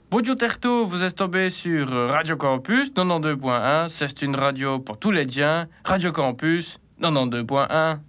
Bonjour Terto, vous êtes tombé sur Radio Campus 92.1. C'est une radio pour tous les gens. Radio Campus 92.1.